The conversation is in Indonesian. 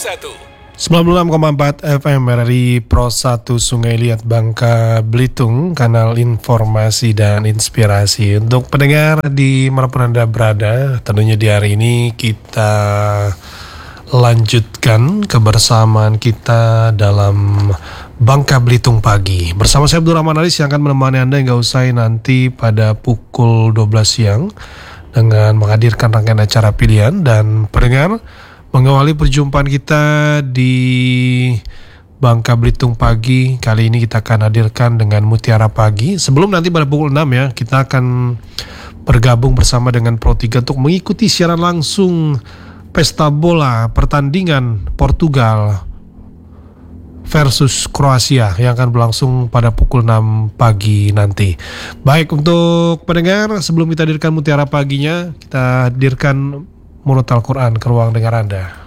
96,4 FM RRI Pro 1 Sungai Liat Bangka Belitung, kanal informasi dan inspirasi. Untuk pendengar di manapun Anda berada, tentunya di hari ini kita lanjutkan kebersamaan kita dalam Bangka Belitung Pagi. Bersama saya Abdul Rahman Aris yang akan menemani Anda hingga usai nanti pada pukul 12 siang dengan menghadirkan rangkaian acara pilihan. Dan pendengar, mengawali perjumpaan kita di Bangka Belitung Pagi, kali ini kita akan hadirkan dengan Mutiara Pagi. Sebelum nanti pada pukul 6 ya, kita akan bergabung bersama dengan Pro 3 untuk mengikuti siaran langsung pesta bola pertandingan Portugal versus Kroasia yang akan berlangsung pada pukul 6 pagi nanti. Baik, untuk pendengar, sebelum kita hadirkan Mutiara Paginya, kita hadirkan Munut Al-Quran ke ruang dengar Anda.